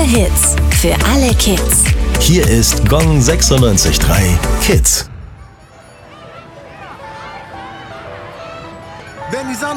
Hits für alle Kids. Hier ist Gong 96.3 Kids. Wenn die Sonne